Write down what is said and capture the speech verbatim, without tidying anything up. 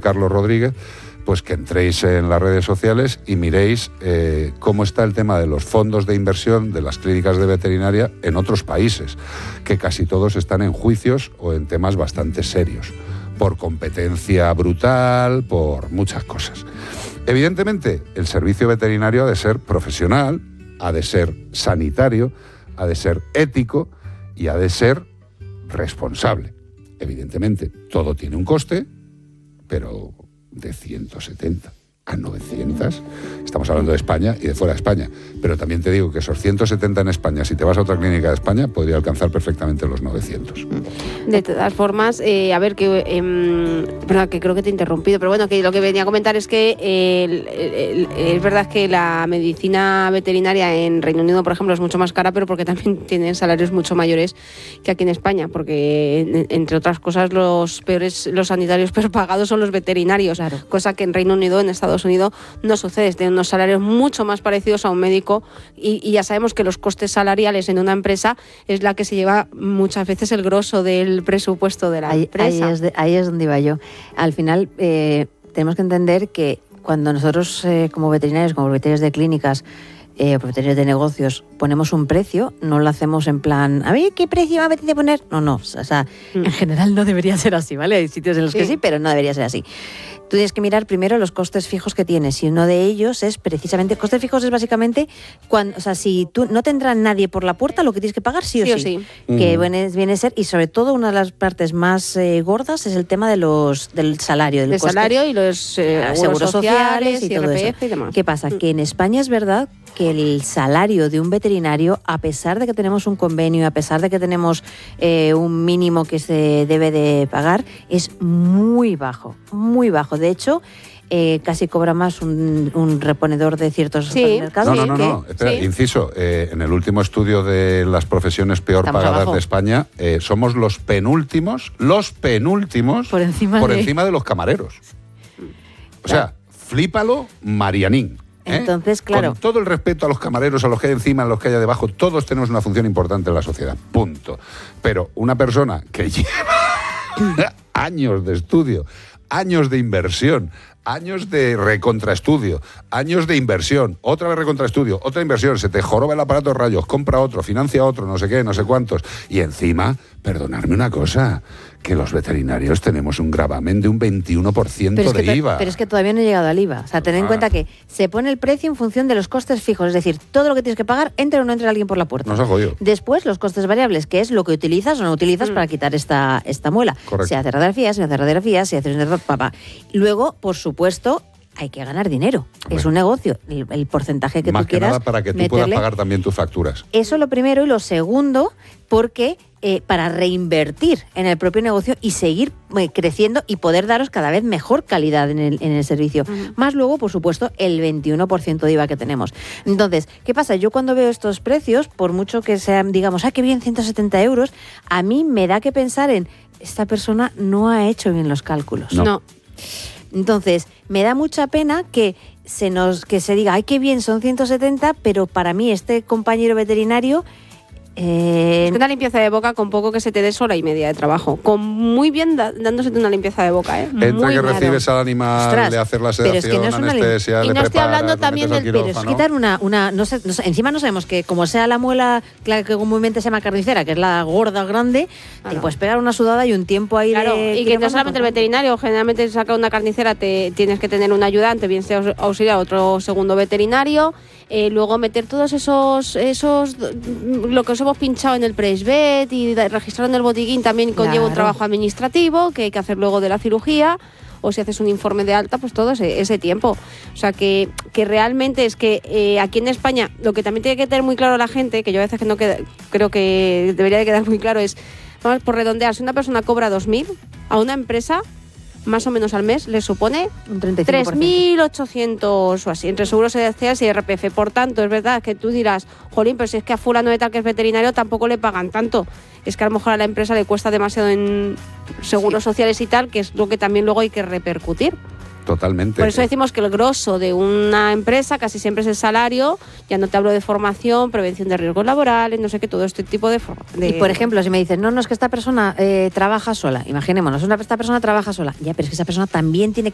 Carlos Rodríguez, pues que entréis en las redes sociales y miréis eh, cómo está el tema de los fondos de inversión de las clínicas de veterinaria en otros países, que casi todos están en juicios o en temas bastante serios, por competencia brutal, por muchas cosas. Evidentemente, el servicio veterinario ha de ser profesional, ha de ser sanitario, ha de ser ético y ha de ser responsable. Evidentemente, todo tiene un coste, pero de ciento setenta a novecientos, estamos hablando de España y de fuera de España, pero también te digo que esos ciento setenta en España, si te vas a otra clínica de España, podría alcanzar perfectamente los novecientos. De todas formas, eh, a ver, que eh, verdad que creo que te he interrumpido, pero bueno, que lo que venía a comentar es que eh, el, el, el, es verdad que la medicina veterinaria en Reino Unido, por ejemplo, es mucho más cara, pero porque también tienen salarios mucho mayores que aquí en España, porque entre otras cosas los peores, los sanitarios peor pagados son los veterinarios, claro. Cosa que en Reino Unido, en Estados Unidos no sucede, tienen unos salarios mucho más parecidos a un médico y, y ya sabemos que los costes salariales en una empresa es la que se lleva muchas veces el grosso del presupuesto de la ahí, empresa. Ahí es, de, ahí es donde iba yo. Al final eh, tenemos que entender que cuando nosotros eh, como veterinarios, como propietarios de clínicas, eh, propietarios de negocios, ponemos un precio, no lo hacemos en plan, a ver, ¿qué precio me apetece poner? No, no, o sea, mm. en general no debería ser así, ¿vale? Hay sitios en los sí. que sí, pero no debería ser así. Tú tienes que mirar primero los costes fijos que tienes y uno de ellos es precisamente, costes fijos es básicamente, cuando, o sea, si tú no tendrá nadie por la puerta, lo que tienes que pagar sí o sí, sí, o sí. que mm. viene, viene a ser, y sobre todo una de las partes más eh, gordas es el tema de los del salario. Del el coste, salario y los eh, seguros sociales y, y todo eso. Y demás. ¿Qué pasa? Mm. Que en España es verdad que el salario de un veterinario, a pesar de que tenemos un convenio, a pesar de que tenemos eh, un mínimo que se debe de pagar, es muy bajo, muy bajo. De hecho, eh, casi cobra más un, un reponedor de ciertos sí, mercados. No, no, no, que, no. Espera, sí. inciso, eh, en el último estudio de las profesiones peor Estamos pagadas abajo. de España, eh, somos los penúltimos, los penúltimos por encima, por de... encima de los camareros. O claro. sea, flípalo, Marianín. ¿Eh? Entonces, claro. Con todo el respeto a los camareros, a los que hay encima, a los que hay debajo, todos tenemos una función importante en la sociedad. Punto. Pero una persona que lleva años de estudio, años de inversión, años de recontraestudio, años de inversión, otra vez recontraestudio, otra inversión, se te joroba el aparato de rayos, compra otro, financia otro, no sé qué, no sé cuántos. Y encima, perdonadme una cosa, que los veterinarios tenemos un gravamen de un veintiuno por ciento pero es que de te, I V A. Pero es que todavía no he llegado al I V A. O sea, ten en ah. cuenta que se pone el precio en función de los costes fijos. Es decir, todo lo que tienes que pagar, entre o no entre alguien por la puerta. Nos ha jodido. Después, los costes variables, que es lo que utilizas o no utilizas mm. para quitar esta, esta muela. Correcto. Se hace radiografía, se hace radiografía, se hace un papá. Luego, por supuesto, hay que ganar dinero. Bueno. Es un negocio. El, el porcentaje que Más tú que quieras nada para que tú meterle. puedas pagar también tus facturas. Eso lo primero. Y lo segundo, porque eh, para reinvertir en el propio negocio y seguir eh, creciendo y poder daros cada vez mejor calidad en el, en el servicio. Uh-huh. Más luego, por supuesto, el veintiuno por ciento de I V A que tenemos. Entonces, ¿qué pasa? Yo cuando veo estos precios, por mucho que sean, digamos, ¡ah, qué bien, ciento setenta euros! A mí me da que pensar en, esta persona no ha hecho bien los cálculos. No. no. Entonces, me da mucha pena que se nos que se diga, ay, qué bien, son ciento setenta, pero para mí este compañero veterinario... Eh... Es que una limpieza de boca con poco que se te dé hora y media de trabajo. Con muy bien da, dándose una limpieza de boca, ¿eh? Entre muy que claro. recibes al animal, Ostras, le haces la pero sedación, es que no es una anestesia, lim... le y no preparas, estoy hablando también del... Pero es quitar una... una no sé, no sé, encima no sabemos que como sea la muela, la que comúnmente se llama carnicera, que es la gorda, grande, claro. te puedes pegar una sudada y un tiempo ahí claro, de... y que no solamente el veterinario, generalmente saca una carnicera, te tienes que tener un ayudante, bien sea auxiliar, otro segundo veterinario, eh, luego meter todos esos, esos lo que os hemos pinchado en el presvet y registrar en el botiquín también conlleva claro. un trabajo administrativo que hay que hacer luego de la cirugía, o si haces un informe de alta, pues todo ese, ese tiempo. O sea, que, que realmente es que eh, aquí en España, lo que también tiene que tener muy claro la gente, que yo a veces que no queda, creo que debería de quedar muy claro, es, vamos, por redondear, si una persona cobra dos mil, a una empresa más o menos al mes le supone un treinta y cinco por ciento. tres mil ochocientos o así, entre seguros sociales y R P F. Por tanto, es verdad que tú dirás, jolín, pero si es que a fulano de tal que es veterinario tampoco le pagan tanto. Es que a lo mejor a la empresa le cuesta demasiado en seguros sí. sociales y tal, que es lo que también luego hay que repercutir. Totalmente. Por eso decimos que el grosso de una empresa casi siempre es el salario, ya no te hablo de formación, prevención de riesgos laborales, no sé qué, todo este tipo de... de... Y por ejemplo, si me dices, no, no, es que esta persona eh, trabaja sola, imaginémonos, una, esta persona trabaja sola, ya, pero es que esa persona también tiene